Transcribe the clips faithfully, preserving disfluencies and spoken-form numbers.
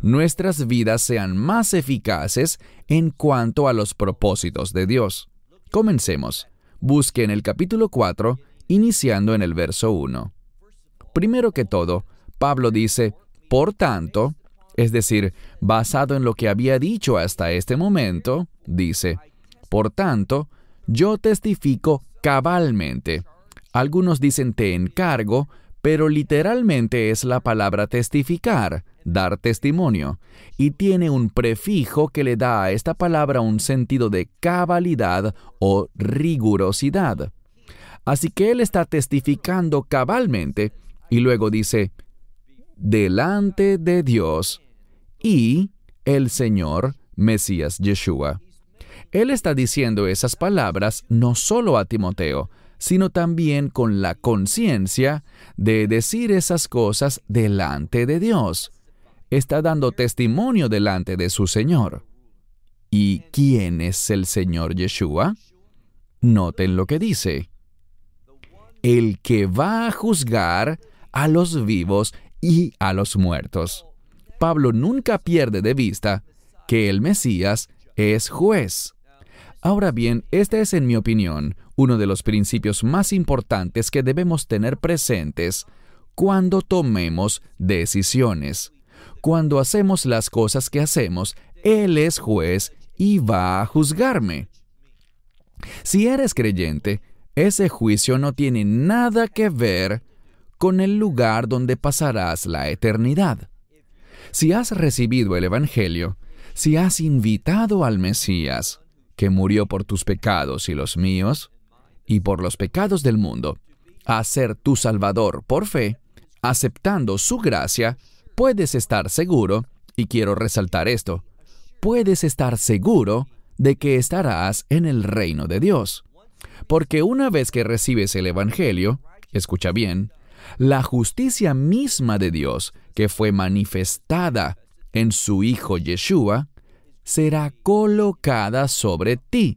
nuestras vidas sean más eficaces en cuanto a los propósitos de Dios. Comencemos. Busque en el capítulo cuatro, iniciando en el verso uno. Primero que todo, Pablo dice, por tanto, es decir, basado en lo que había dicho hasta este momento, dice, por tanto, yo testifico cabalmente. Algunos dicen te encargo, pero literalmente es la palabra testificar, dar testimonio, y tiene un prefijo que le da a esta palabra un sentido de cabalidad o rigurosidad. Así que él está testificando cabalmente, y luego dice, delante de Dios y el Señor Mesías Yeshua. Él está diciendo esas palabras no solo a Timoteo, sino también con la conciencia de decir esas cosas delante de Dios. Está dando testimonio delante de su Señor. ¿Y quién es el Señor Yeshua? Noten lo que dice. El que va a juzgar a los vivos y a los muertos. Pablo nunca pierde de vista que el Mesías es juez. Ahora bien, este es, en mi opinión, uno de los principios más importantes que debemos tener presentes cuando tomemos decisiones. Cuando hacemos las cosas que hacemos, Él es juez y va a juzgarme. Si eres creyente, ese juicio no tiene nada que ver con el lugar donde pasarás la eternidad. Si has recibido el Evangelio, si has invitado al Mesías, que murió por tus pecados y los míos, y por los pecados del mundo, a ser tu Salvador por fe, aceptando su gracia, puedes estar seguro, y quiero resaltar esto, puedes estar seguro de que estarás en el reino de Dios. Porque una vez que recibes el Evangelio, escucha bien, la justicia misma de Dios, que fue manifestada en su Hijo Yeshua, será colocada sobre ti.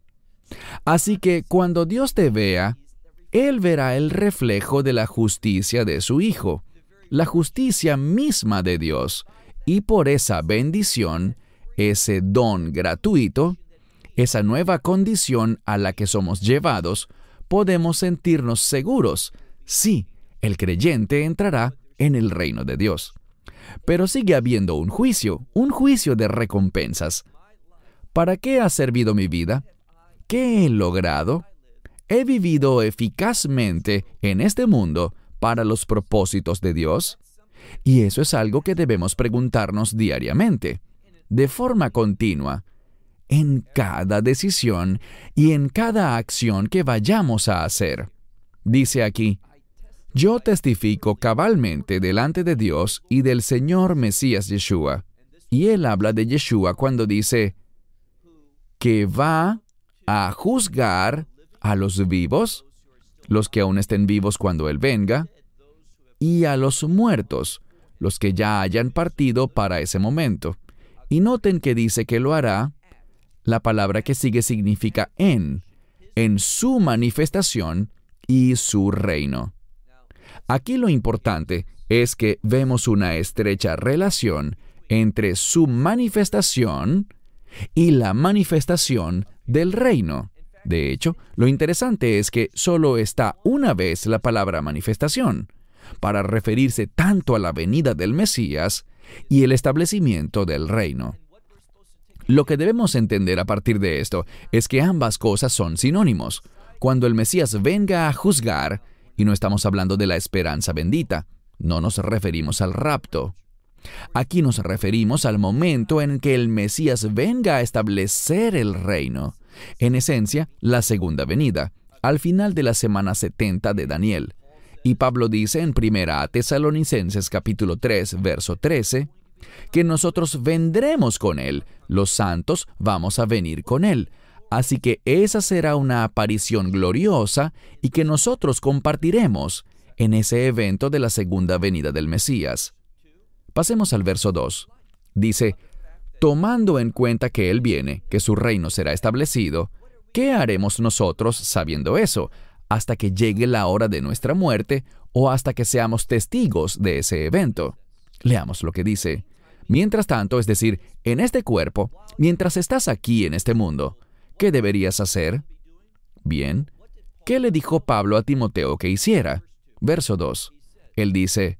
Así que cuando Dios te vea, Él verá el reflejo de la justicia de su Hijo, la justicia misma de Dios, y por esa bendición, ese don gratuito, esa nueva condición a la que somos llevados, podemos sentirnos seguros. Sí, el creyente entrará en el reino de Dios. Pero sigue habiendo un juicio, un juicio de recompensas. ¿Para qué ha servido mi vida? ¿Qué he logrado? ¿He vivido eficazmente en este mundo para los propósitos de Dios? Y eso es algo que debemos preguntarnos diariamente, de forma continua, en cada decisión y en cada acción que vayamos a hacer. Dice aquí, yo testifico cabalmente delante de Dios y del Señor Mesías Yeshua. Y él habla de Yeshua cuando dice que va a juzgar a los vivos, los que aún estén vivos cuando Él venga, y a los muertos, los que ya hayan partido para ese momento. Y noten que dice que lo hará, la palabra que sigue significa en, en su manifestación y su reino. Aquí lo importante es que vemos una estrecha relación entre su manifestación y la manifestación del reino. De hecho, lo interesante es que solo está una vez la palabra manifestación, para referirse tanto a la venida del Mesías y el establecimiento del reino. Lo que debemos entender a partir de esto es que ambas cosas son sinónimos. Cuando el Mesías venga a juzgar, y no estamos hablando de la esperanza bendita, no nos referimos al rapto. Aquí nos referimos al momento en que el Mesías venga a establecer el reino. En esencia, la segunda venida, al final de la semana setenta de Daniel. Y Pablo dice en Primera a Tesalonicenses capítulo tres, verso trece, que nosotros vendremos con Él, los santos vamos a venir con Él. Así que esa será una aparición gloriosa y que nosotros compartiremos en ese evento de la segunda venida del Mesías. Pasemos al verso dos. Dice, tomando en cuenta que Él viene, que su reino será establecido, ¿qué haremos nosotros sabiendo eso? Hasta que llegue la hora de nuestra muerte o hasta que seamos testigos de ese evento. Leamos lo que dice. Mientras tanto, es decir, en este cuerpo, mientras estás aquí en este mundo, ¿qué deberías hacer? Bien, ¿qué le dijo Pablo a Timoteo que hiciera? Verso dos. Él dice,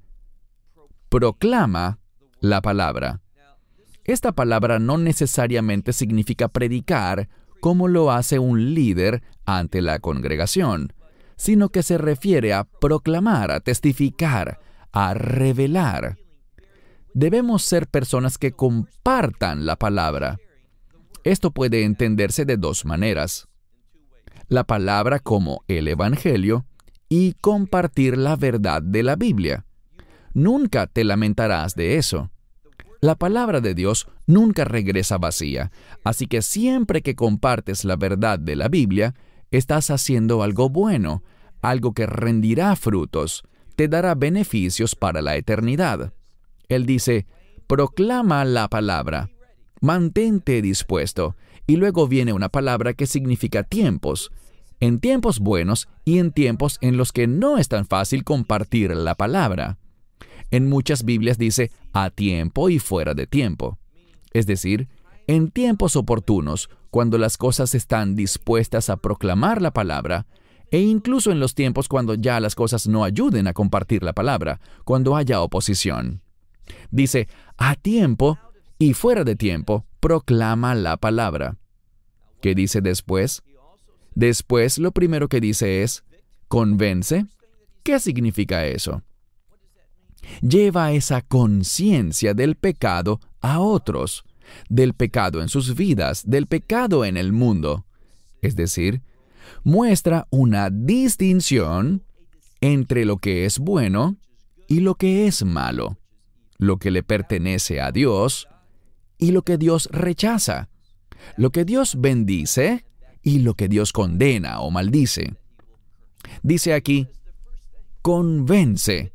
proclama la palabra. Esta palabra no necesariamente significa predicar como lo hace un líder ante la congregación, sino que se refiere a proclamar, a testificar, a revelar. Debemos ser personas que compartan la palabra. Esto puede entenderse de dos maneras. La palabra como el Evangelio y compartir la verdad de la Biblia. Nunca te lamentarás de eso. La palabra de Dios nunca regresa vacía, así que siempre que compartes la verdad de la Biblia, estás haciendo algo bueno, algo que rendirá frutos, te dará beneficios para la eternidad. Él dice, proclama la palabra, mantente dispuesto, y luego viene una palabra que significa tiempos, en tiempos buenos y en tiempos en los que no es tan fácil compartir la palabra. En muchas Biblias dice a tiempo y fuera de tiempo. Es decir, en tiempos oportunos, cuando las cosas están dispuestas a proclamar la palabra, e incluso en los tiempos cuando ya las cosas no ayuden a compartir la palabra, cuando haya oposición. Dice, a tiempo y fuera de tiempo, proclama la palabra. ¿Qué dice después? Después, lo primero que dice es, convence. ¿Qué significa eso? Lleva esa conciencia del pecado a otros, del pecado en sus vidas, del pecado en el mundo. Es decir, muestra una distinción entre lo que es bueno y lo que es malo, lo que le pertenece a Dios y lo que Dios rechaza, lo que Dios bendice y lo que Dios condena o maldice. Dice aquí, convence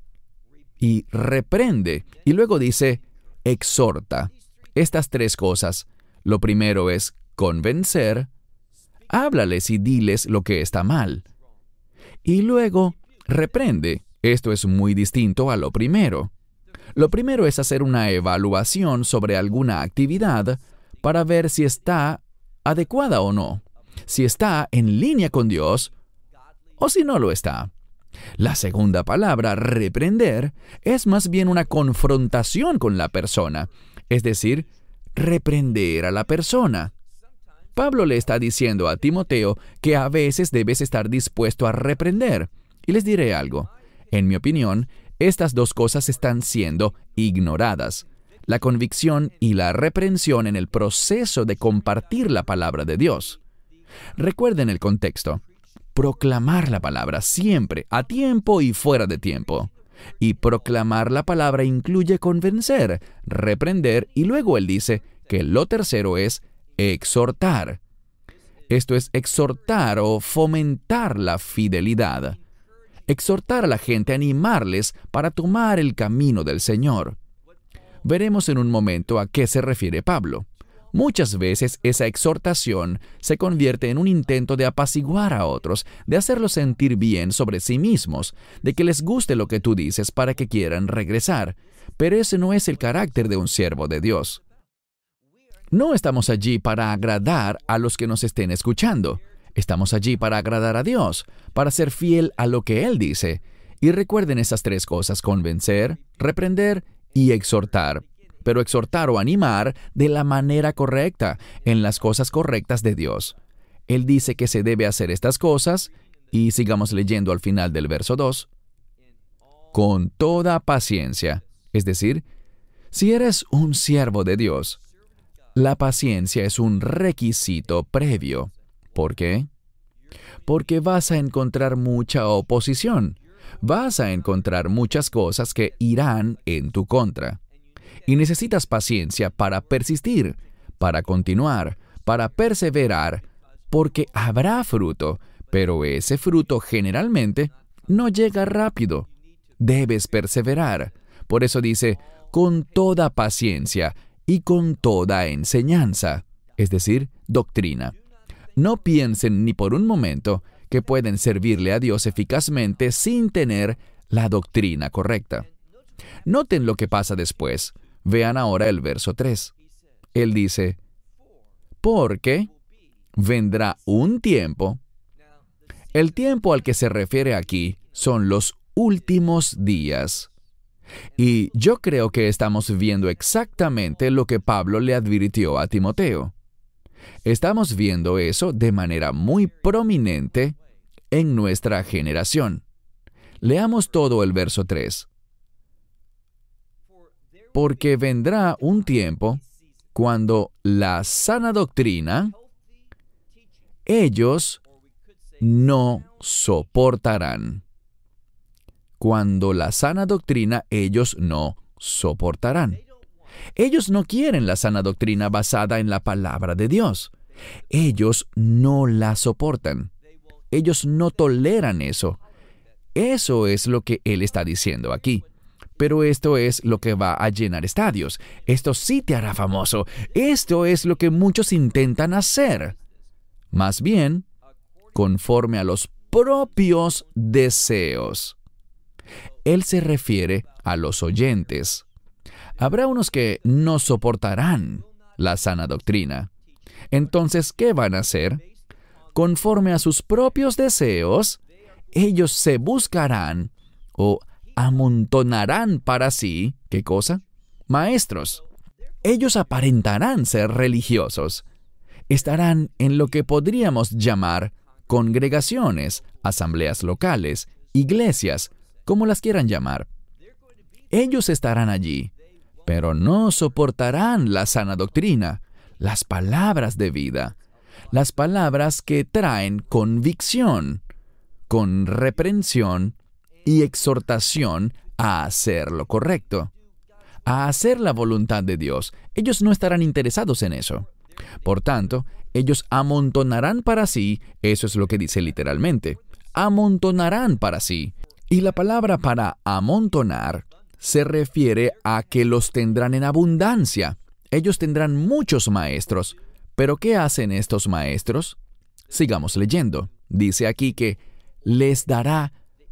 y reprende, y luego dice, exhorta. Estas tres cosas. Lo primero es convencer, háblales y diles lo que está mal. Y luego, reprende. Esto es muy distinto a lo primero. Lo primero es hacer una evaluación sobre alguna actividad para ver si está adecuada o no, si está en línea con Dios o si no lo está. La segunda palabra, reprender, es más bien una confrontación con la persona, es decir, reprender a la persona. Pablo le está diciendo a Timoteo que a veces debes estar dispuesto a reprender. Y les diré algo. En mi opinión, estas dos cosas están siendo ignoradas. La convicción y la reprensión en el proceso de compartir la palabra de Dios. Recuerden el contexto. Proclamar la palabra siempre, a tiempo y fuera de tiempo. Y proclamar la palabra incluye convencer, reprender, y luego él dice que lo tercero es exhortar. Esto es exhortar o fomentar la fidelidad. Exhortar a la gente, animarles para tomar el camino del Señor. Veremos en un momento a qué se refiere Pablo. Muchas veces esa exhortación se convierte en un intento de apaciguar a otros, de hacerlos sentir bien sobre sí mismos, de que les guste lo que tú dices para que quieran regresar. Pero ese no es el carácter de un siervo de Dios. No estamos allí para agradar a los que nos estén escuchando. Estamos allí para agradar a Dios, para ser fiel a lo que Él dice. Y recuerden esas tres cosas: convencer, reprender y exhortar. Pero exhortar o animar de la manera correcta, en las cosas correctas de Dios. Él dice que se debe hacer estas cosas, y sigamos leyendo al final del verso dos, con toda paciencia. Es decir, si eres un siervo de Dios, la paciencia es un requisito previo. ¿Por qué? Porque vas a encontrar mucha oposición. Vas a encontrar muchas cosas que irán en tu contra. Y necesitas paciencia para persistir, para continuar, para perseverar, porque habrá fruto, pero ese fruto generalmente no llega rápido. Debes perseverar. Por eso dice, con toda paciencia y con toda enseñanza, es decir, doctrina. No piensen ni por un momento que pueden servirle a Dios eficazmente sin tener la doctrina correcta. Noten lo que pasa después. Vean ahora el verso tres. Él dice, porque vendrá un tiempo. El tiempo al que se refiere aquí son los últimos días. Y yo creo que estamos viendo exactamente lo que Pablo le advirtió a Timoteo. Estamos viendo eso de manera muy prominente en nuestra generación. Leamos todo el verso tres. Porque vendrá un tiempo cuando la sana doctrina ellos no soportarán. Cuando la sana doctrina ellos no soportarán. Ellos no quieren la sana doctrina basada en la palabra de Dios. Ellos no la soportan. Ellos no toleran eso. Eso es lo que él está diciendo aquí. Pero esto es lo que va a llenar estadios. Esto sí te hará famoso. Esto es lo que muchos intentan hacer. Más bien, conforme a los propios deseos. Él se refiere a los oyentes. Habrá unos que no soportarán la sana doctrina. Entonces, ¿qué van a hacer? Conforme a sus propios deseos, ellos se buscarán o amontonarán para sí, ¿qué cosa? Maestros. Ellos aparentarán ser religiosos. Estarán en lo que podríamos llamar congregaciones, asambleas locales, iglesias, como las quieran llamar. Ellos estarán allí, pero no soportarán la sana doctrina, las palabras de vida, las palabras que traen convicción, con reprensión y exhortación a hacer lo correcto, a hacer la voluntad de Dios. Ellos no estarán interesados en eso. Por tanto, ellos amontonarán para sí, eso es lo que dice literalmente, amontonarán para sí. Y la palabra para amontonar se refiere a que los tendrán en abundancia. Ellos tendrán muchos maestros. ¿Pero qué hacen estos maestros? Sigamos leyendo. Dice aquí que les dará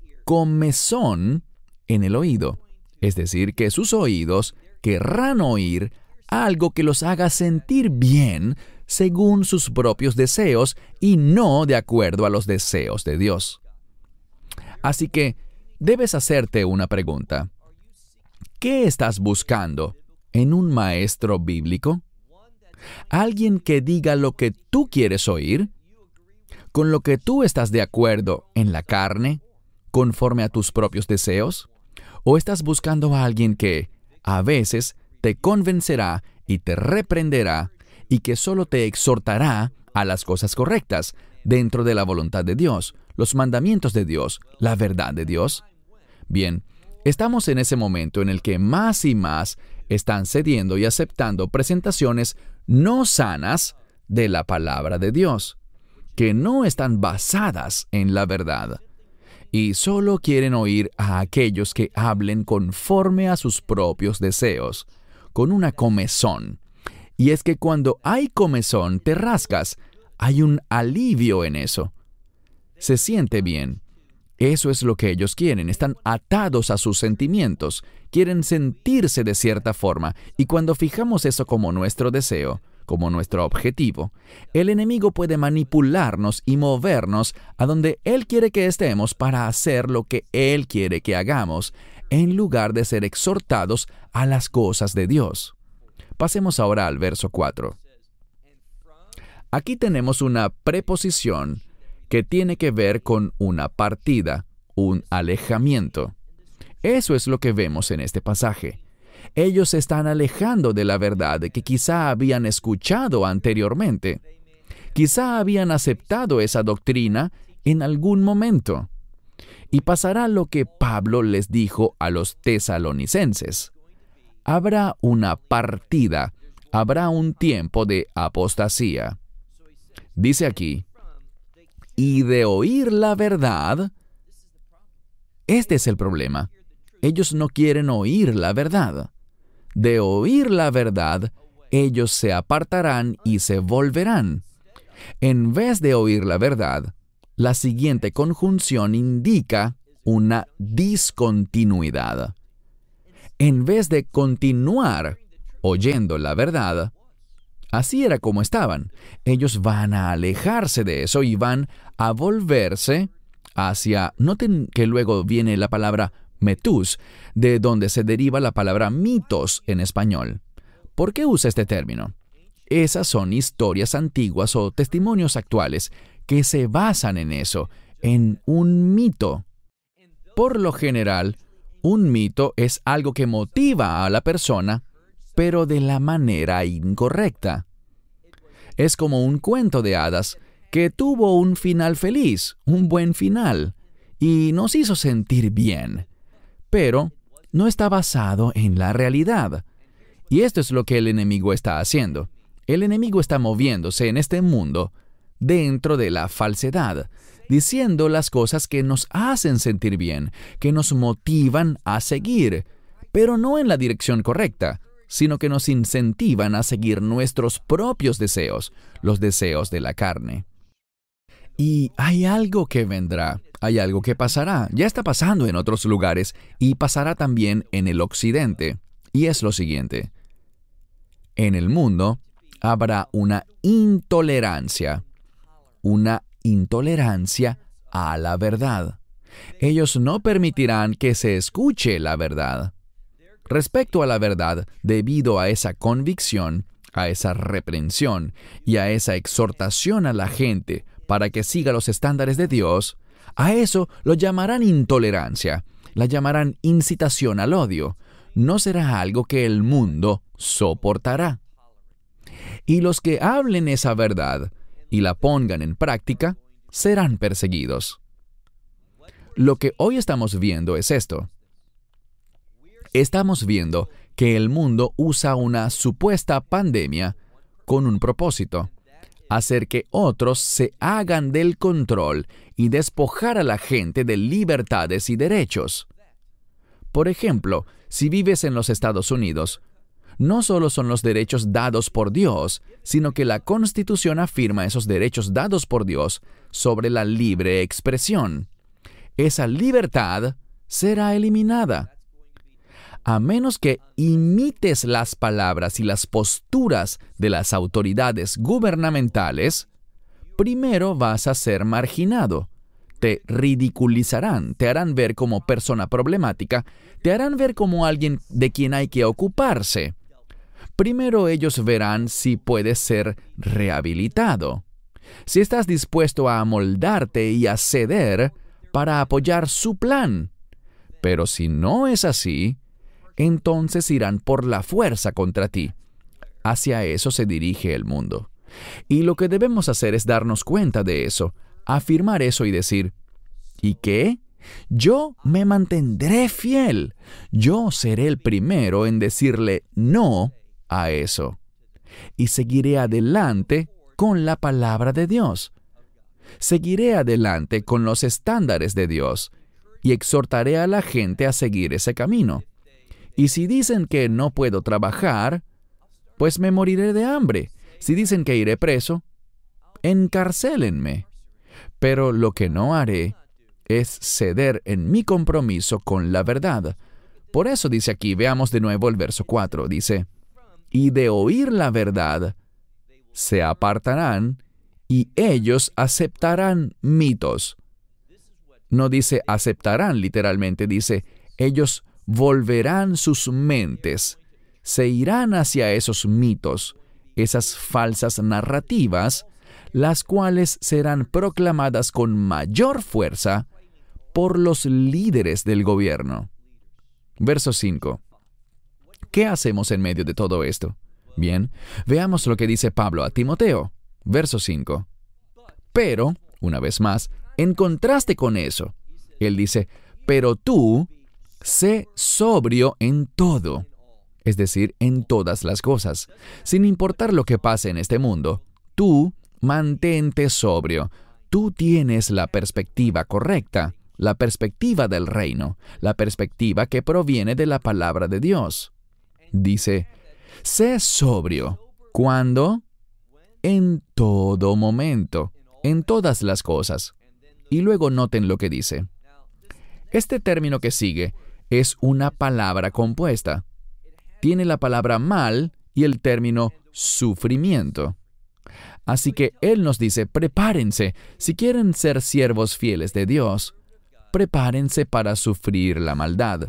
comezón en el oído. Es decir, que sus oídos querrán oír algo que los haga sentir bien según sus propios deseos y no de acuerdo a los deseos de Dios. Así que debes hacerte una pregunta. ¿Qué estás buscando en un maestro bíblico? ¿Alguien que diga lo que tú quieres oír? ¿Con lo que tú estás de acuerdo en la carne, conforme a tus propios deseos? ¿O estás buscando a alguien que, a veces, te convencerá y te reprenderá y que solo te exhortará a las cosas correctas dentro de la voluntad de Dios, los mandamientos de Dios, la verdad de Dios? Bien, estamos en ese momento en el que más y más están cediendo y aceptando presentaciones no sanas de la palabra de Dios, que no están basadas en la verdad, y solo quieren oír a aquellos que hablen conforme a sus propios deseos, con una comezón. Y es que cuando hay comezón, te rascas, hay un alivio en eso. Se siente bien. Eso es lo que ellos quieren. Están atados a sus sentimientos. Quieren sentirse de cierta forma. Y cuando fijamos eso como nuestro deseo, como nuestro objetivo, el enemigo puede manipularnos y movernos a donde él quiere que estemos para hacer lo que él quiere que hagamos, en lugar de ser exhortados a las cosas de Dios. Pasemos ahora al verso cuatro. Aquí tenemos una preposición que tiene que ver con una partida, un alejamiento. Eso es lo que vemos en este pasaje. Ellos se están alejando de la verdad que quizá habían escuchado anteriormente. Quizá habían aceptado esa doctrina en algún momento. Y pasará lo que Pablo les dijo a los tesalonicenses. Habrá una partida, habrá un tiempo de apostasía. Dice aquí, y de oír la verdad. Este es el problema. Ellos no quieren oír la verdad. De oír la verdad, ellos se apartarán y se volverán. En vez de oír la verdad, la siguiente conjunción indica una discontinuidad. En vez de continuar oyendo la verdad, así era como estaban. Ellos van a alejarse de eso y van a volverse hacia... Noten que luego viene la palabra metus, de donde se deriva la palabra mitos en español. ¿Por qué usa este término? Esas son historias antiguas o testimonios actuales que se basan en eso, en un mito. Por lo general, un mito es algo que motiva a la persona, pero de la manera incorrecta. Es como un cuento de hadas que tuvo un final feliz, un buen final, y nos hizo sentir bien, pero no está basado en la realidad. Y esto es lo que el enemigo está haciendo. El enemigo está moviéndose en este mundo dentro de la falsedad, diciendo las cosas que nos hacen sentir bien, que nos motivan a seguir, pero no en la dirección correcta, sino que nos incentivan a seguir nuestros propios deseos, los deseos de la carne. Y hay algo que vendrá, hay algo que pasará, ya está pasando en otros lugares y pasará también en el occidente, y es lo siguiente. En el mundo habrá una intolerancia, una intolerancia a la verdad. Ellos no permitirán que se escuche la verdad. Respecto a la verdad, debido a esa convicción, a esa reprensión y a esa exhortación a la gente para que siga los estándares de Dios, a eso lo llamarán intolerancia, la llamarán incitación al odio. No será algo que el mundo soportará. Y los que hablen esa verdad y la pongan en práctica, serán perseguidos. Lo que hoy estamos viendo es esto. Estamos viendo que el mundo usa una supuesta pandemia con un propósito: hacer que otros se hagan del control y despojar a la gente de libertades y derechos. Por ejemplo, si vives en los Estados Unidos, no solo son los derechos dados por Dios, sino que la Constitución afirma esos derechos dados por Dios sobre la libre expresión. Esa libertad será eliminada. A menos que imites las palabras y las posturas de las autoridades gubernamentales, primero vas a ser marginado. Te ridiculizarán, te harán ver como persona problemática, te harán ver como alguien de quien hay que ocuparse. Primero ellos verán si puedes ser rehabilitado, si estás dispuesto a amoldarte y a ceder para apoyar su plan. Pero si no es así, entonces irán por la fuerza contra ti. Hacia eso se dirige el mundo. Y lo que debemos hacer es darnos cuenta de eso, afirmar eso y decir, ¿y qué? Yo me mantendré fiel. Yo seré el primero en decirle no a eso. Y seguiré adelante con la palabra de Dios. Seguiré adelante con los estándares de Dios y exhortaré a la gente a seguir ese camino. Y si dicen que no puedo trabajar, pues me moriré de hambre. Si dicen que iré preso, encarcélenme. Pero lo que no haré es ceder en mi compromiso con la verdad. Por eso dice aquí, veamos de nuevo el verso cuatro, dice, y de oír la verdad se apartarán y ellos aceptarán mitos. No dice aceptarán literalmente, dice ellos volverán sus mentes, se irán hacia esos mitos, esas falsas narrativas, las cuales serán proclamadas con mayor fuerza por los líderes del gobierno. Verso cinco. ¿Qué hacemos en medio de todo esto? Bien, veamos lo que dice Pablo a Timoteo. Verso cinco. Pero, una vez más, en contraste con eso, él dice, pero tú, sé sobrio en todo, es decir, en todas las cosas. Sin importar lo que pase en este mundo, tú mantente sobrio. Tú tienes la perspectiva correcta, la perspectiva del reino, la perspectiva que proviene de la palabra de Dios. Dice, sé sobrio. ¿Cuándo? En todo momento, en todas las cosas. Y luego noten lo que dice. Este término que sigue es una palabra compuesta. tiene la palabra mal y el término sufrimiento. Así que Él nos dice, prepárense, si quieren ser siervos fieles de Dios, prepárense para sufrir la maldad.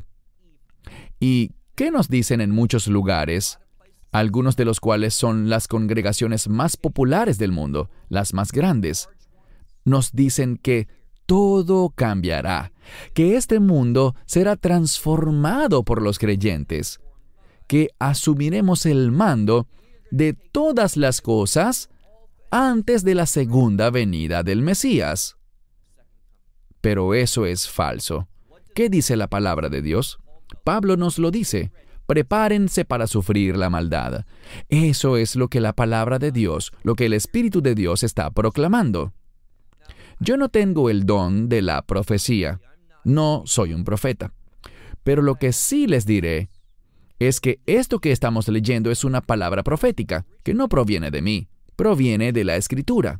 ¿Y qué nos dicen en muchos lugares? Algunos de los cuales son las congregaciones más populares del mundo, las más grandes. Nos dicen que todo cambiará, que este mundo será transformado por los creyentes, que asumiremos el mando de todas las cosas antes de la segunda venida del Mesías. Pero eso es falso. ¿Qué dice la palabra de Dios? Pablo nos lo dice. Prepárense para sufrir la maldad. Eso es lo que la palabra de Dios, lo que el Espíritu de Dios está proclamando. Yo no tengo el don de la profecía. No soy un profeta. Pero lo que sí les diré es que esto que estamos leyendo es una palabra profética, que no proviene de mí, proviene de la Escritura.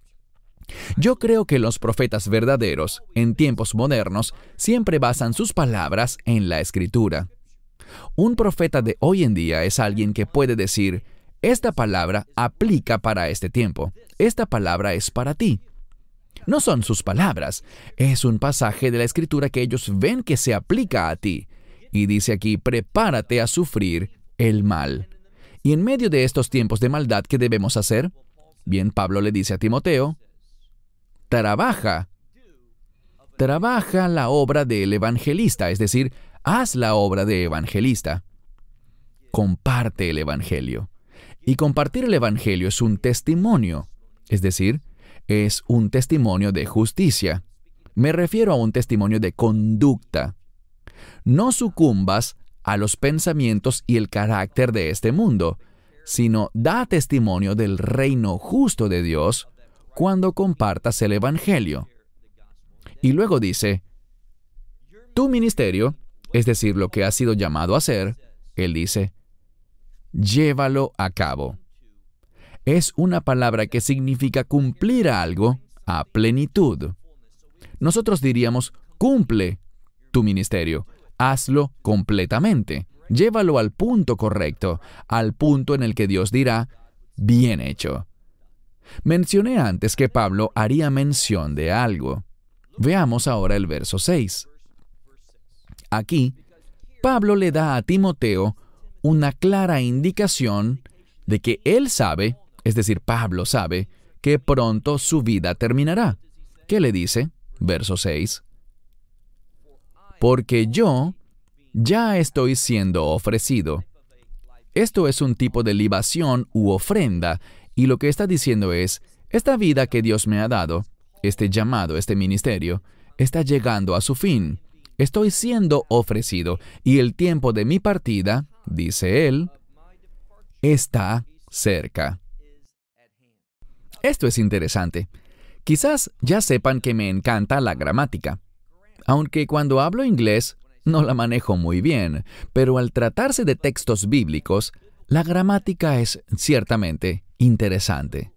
Yo creo que los profetas verdaderos, en tiempos modernos, siempre basan sus palabras en la Escritura. Un profeta de hoy en día es alguien que puede decir, esta palabra aplica para este tiempo, esta palabra es para ti. No son sus palabras, es un pasaje de la Escritura que ellos ven que se aplica a ti. Y dice aquí, prepárate a sufrir el mal. Y en medio de estos tiempos de maldad, ¿qué debemos hacer? Bien, Pablo le dice a Timoteo, trabaja. Trabaja la obra del evangelista, es decir, haz la obra de evangelista. Comparte el evangelio. Y compartir el evangelio es un testimonio, es decir, es un testimonio de justicia. Me refiero a un testimonio de conducta. No sucumbas a los pensamientos y el carácter de este mundo, sino da testimonio del reino justo de Dios cuando compartas el evangelio. Y luego dice, tu ministerio, es decir, lo que has sido llamado a hacer, él dice, llévalo a cabo. Es una palabra que significa cumplir algo a plenitud. Nosotros diríamos, cumple tu ministerio, hazlo completamente, llévalo al punto correcto, al punto en el que Dios dirá, bien hecho. Mencioné antes que Pablo haría mención de algo. Veamos ahora el verso seis. Aquí, Pablo le da a Timoteo una clara indicación de que él sabe, es decir, Pablo sabe, que pronto su vida terminará. ¿Qué le dice? Verso seis. Porque yo ya estoy siendo ofrecido. Esto es un tipo de libación u ofrenda, y lo que está diciendo es, esta vida que Dios me ha dado, este llamado, este ministerio, está llegando a su fin. Estoy siendo ofrecido, y el tiempo de mi partida, dice él, está cerca. Esto es interesante. Quizás ya sepan que me encanta la gramática. Aunque cuando hablo inglés, no la manejo muy bien, pero al tratarse de textos bíblicos, la gramática es ciertamente interesante.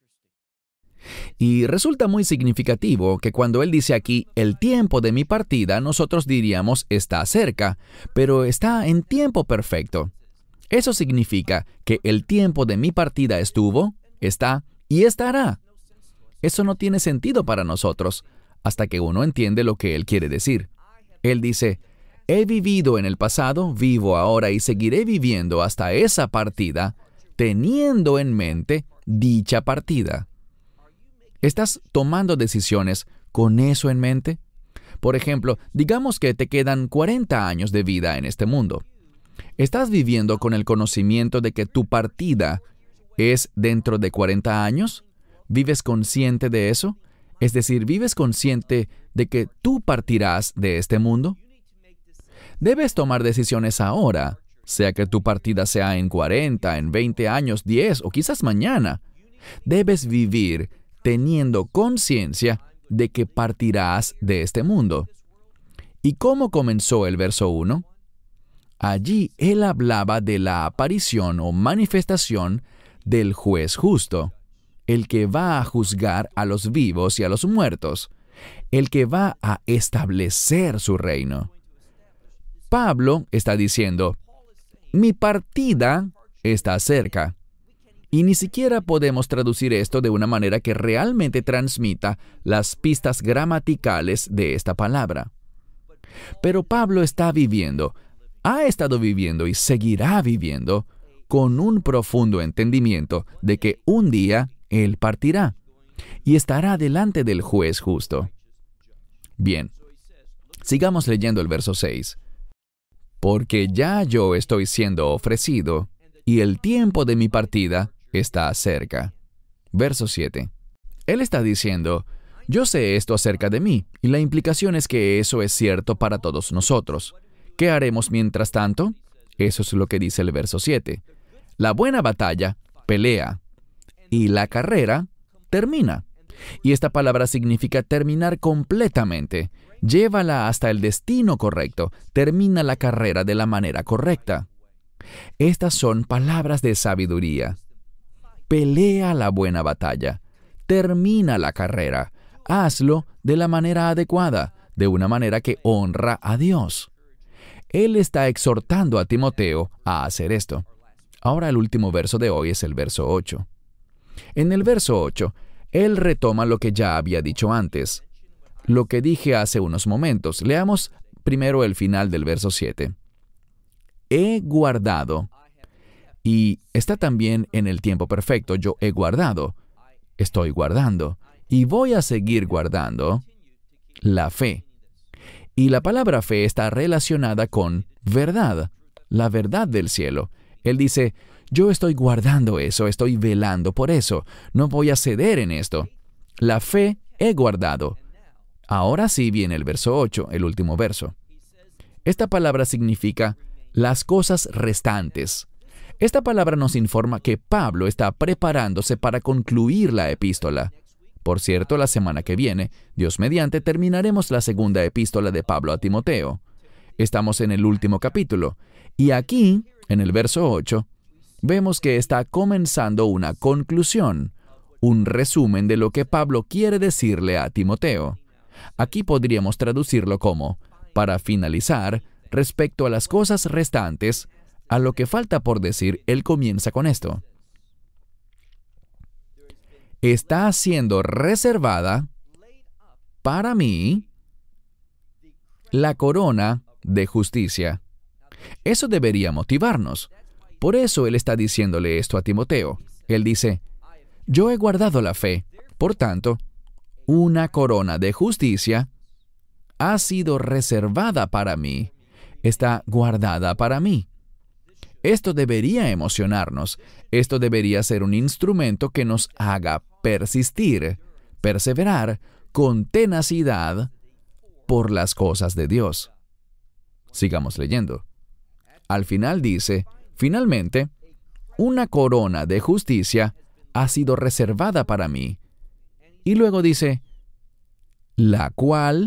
Y resulta muy significativo que cuando él dice aquí, el tiempo de mi partida, nosotros diríamos está cerca, pero está en tiempo perfecto. Eso significa que el tiempo de mi partida estuvo, está y estará. Eso no tiene sentido para nosotros, hasta que uno entiende lo que él quiere decir. Él dice, he vivido en el pasado, vivo ahora y seguiré viviendo hasta esa partida, teniendo en mente dicha partida. ¿Estás tomando decisiones con eso en mente? Por ejemplo, digamos que te quedan cuarenta años de vida en este mundo. ¿Estás viviendo con el conocimiento de que tu partida es dentro de cuarenta años? ¿Vives consciente de eso? Es decir, ¿vives consciente de que tú partirás de este mundo? Debes tomar decisiones ahora, sea que tu partida sea en cuarenta, en veinte años, diez o quizás mañana. Debes vivir teniendo conciencia de que partirás de este mundo. ¿Y cómo comenzó el verso uno? Allí él hablaba de la aparición o manifestación del juez justo, el que va a juzgar a los vivos y a los muertos, el que va a establecer su reino. Pablo está diciendo, Mi partida está cerca. Y ni siquiera podemos traducir esto de una manera que realmente transmita las pistas gramaticales de esta palabra. Pero Pablo está viviendo, ha estado viviendo y seguirá viviendo con un profundo entendimiento de que un día él partirá y estará delante del juez justo. Bien, sigamos leyendo el verso seis. Porque ya yo estoy siendo ofrecido y el tiempo de mi partida está cerca. Verso siete. Él está diciendo, yo sé esto acerca de mí, y la implicación es que eso es cierto para todos nosotros. ¿Qué haremos mientras tanto? Eso es lo que dice el verso siete. La buena batalla pelea, y la carrera termina. Y esta palabra significa terminar completamente. Llévala hasta el destino correcto. Termina la carrera de la manera correcta. Estas son palabras de sabiduría. Pelea la buena batalla. Termina la carrera. Hazlo de la manera adecuada, de una manera que honra a Dios. Él está exhortando a Timoteo a hacer esto. Ahora el último verso de hoy es el verso ocho. En el verso ocho, él retoma lo que ya había dicho antes. Lo que dije hace unos momentos. Leamos primero el final del verso siete. He guardado. Y está también en el tiempo perfecto. Yo he guardado. Estoy guardando. Y voy a seguir guardando la fe. Y la palabra fe está relacionada con verdad, la verdad del cielo. Él dice, yo estoy guardando eso, estoy velando por eso, no voy a ceder en esto. La fe he guardado. Ahora sí viene el verso ocho, el último verso. Esta palabra significa las cosas restantes. Esta palabra nos informa que Pablo está preparándose para concluir la epístola. Por cierto, la semana que viene, Dios mediante, terminaremos la segunda epístola de Pablo a Timoteo. Estamos en el último capítulo, y aquí, en el verso ocho, vemos que está comenzando una conclusión, un resumen de lo que Pablo quiere decirle a Timoteo. Aquí podríamos traducirlo como, para finalizar, respecto a las cosas restantes, a lo que falta por decir, él comienza con esto. Está siendo reservada para mí la corona de justicia. Eso debería motivarnos. Por eso él está diciéndole esto a Timoteo. Él dice, yo he guardado la fe, por tanto, una corona de justicia ha sido reservada para mí, está guardada para mí. Esto debería emocionarnos. Esto debería ser un instrumento que nos haga persistir, perseverar con tenacidad por las cosas de Dios. Sigamos leyendo. Al final dice, finalmente, una corona de justicia ha sido reservada para mí. Y luego dice, la cual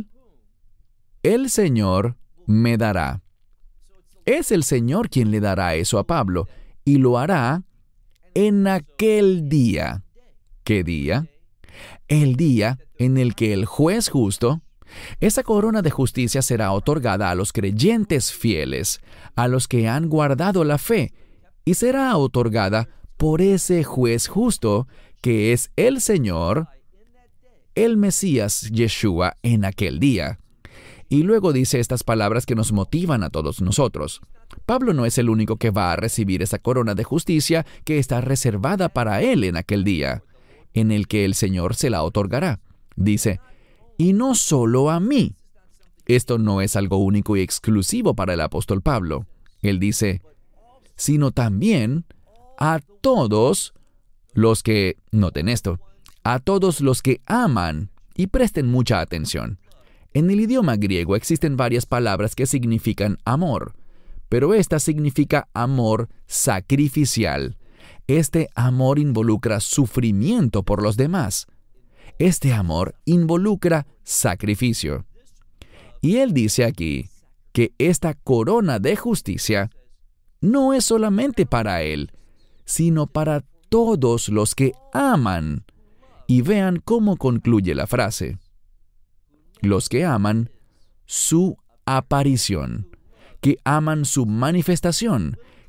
el Señor me dará. Es el Señor quien le dará eso a Pablo, y lo hará en aquel día. ¿Qué día? El día en el que el juez justo, esa corona de justicia será otorgada a los creyentes fieles, a los que han guardado la fe, y será otorgada por ese juez justo, que es el Señor, el Mesías Yeshua, en aquel día. Y luego dice estas palabras que nos motivan a todos nosotros. Pablo no es el único que va a recibir esa corona de justicia que está reservada para él en aquel día, en el que el Señor se la otorgará. Dice, y no solo a mí. Esto no es algo único y exclusivo para el apóstol Pablo. Él dice, sino también a todos los que, noten esto, a todos los que aman, y presten mucha atención. En el idioma griego existen varias palabras que significan amor, pero esta significa amor sacrificial. Este amor involucra sufrimiento por los demás. Este amor involucra sacrificio. Y él dice aquí que esta corona de justicia no es solamente para él, sino para todos los que aman. Y vean cómo concluye la frase. Los que aman su aparición, que aman su manifestación,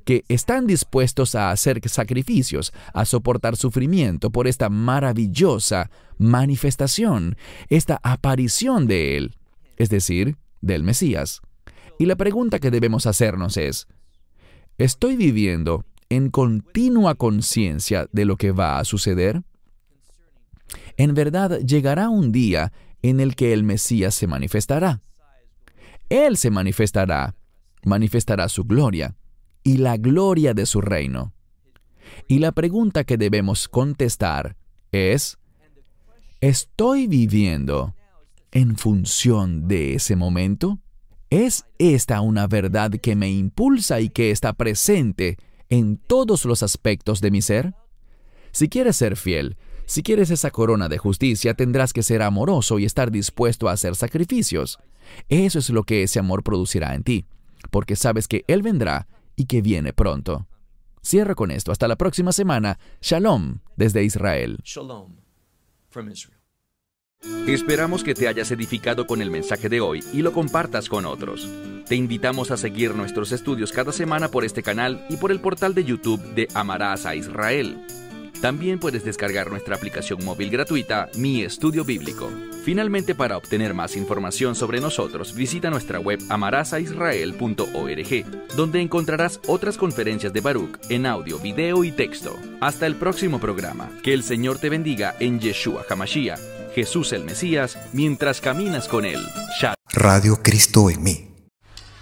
que están dispuestos a hacer sacrificios, a soportar sufrimiento por esta maravillosa manifestación, esta aparición de Él, es decir, del Mesías. Y la pregunta que debemos hacernos es, ¿estoy viviendo en continua conciencia de lo que va a suceder? En verdad, llegará un día en el que el Mesías se manifestará. Él se manifestará, manifestará su gloria y la gloria de su reino. Y la pregunta que debemos contestar es, ¿estoy viviendo en función de ese momento? ¿Es esta una verdad que me impulsa y que está presente en todos los aspectos de mi ser? Si quieres ser fiel, si quieres esa corona de justicia, tendrás que ser amoroso y estar dispuesto a hacer sacrificios. Eso es lo que ese amor producirá en ti, porque sabes que Él vendrá y que viene pronto. Cierro con esto. Hasta la próxima semana. Shalom desde Israel. Shalom from Israel. Esperamos que te hayas edificado con el mensaje de hoy y lo compartas con otros. Te invitamos a seguir nuestros estudios cada semana por este canal y por el portal de YouTube de Amarás a Israel. También puedes descargar nuestra aplicación móvil gratuita, Mi Estudio Bíblico. Finalmente, para obtener más información sobre nosotros, visita nuestra web amarás a israel punto org, donde encontrarás otras conferencias de Baruch en audio, video y texto. Hasta el próximo programa. Que el Señor te bendiga en Yeshua HaMashiach, Jesús el Mesías, mientras caminas con Él. Shalom. Radio Cristo en mí.